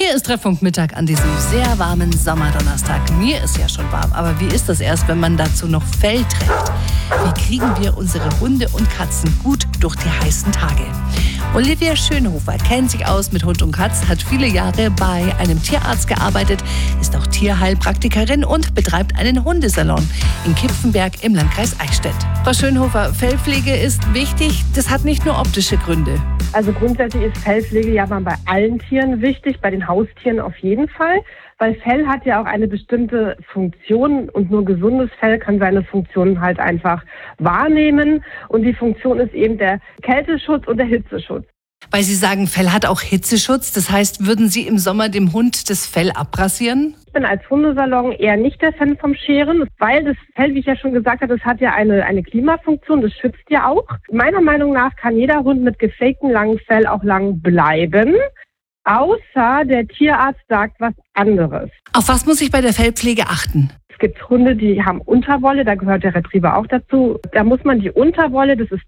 Hier ist Treffpunkt Mittag an diesem sehr warmen Sommerdonnerstag. Mir ist ja schon warm, aber wie ist das erst, wenn man dazu noch Fell trägt? Wie kriegen wir unsere Hunde und Katzen gut durch die heißen Tage? Olivia Schönhofer kennt sich aus mit Hund und Katz, hat viele Jahre bei einem Tierarzt gearbeitet, ist auch Tierheilpraktikerin und betreibt einen Hundesalon in Kipfenberg im Landkreis Eichstätt. Frau Schönhofer, Fellpflege ist wichtig, das hat nicht nur optische Gründe. Also grundsätzlich ist Fellpflege ja mal bei allen Tieren wichtig, bei den Haustieren auf jeden Fall, weil Fell hat ja auch eine bestimmte Funktion und nur gesundes Fell kann seine Funktion halt einfach wahrnehmen und die Funktion ist eben der Kälteschutz und der Hitzeschutz. Weil Sie sagen, Fell hat auch Hitzeschutz, das heißt, würden Sie im Sommer dem Hund das Fell abrasieren? Ich bin als Hundesalon eher nicht der Fan vom Scheren, weil das Fell, wie ich ja schon gesagt habe, das hat ja eine Klimafunktion, das schützt ja auch. Meiner Meinung nach kann jeder Hund mit gefaktem langem Fell auch lang bleiben, außer der Tierarzt sagt was anderes. Auf was muss ich bei der Fellpflege achten? Es gibt Hunde, die haben Unterwolle, da gehört der Retriever auch dazu. Da muss man die Unterwolle, das ist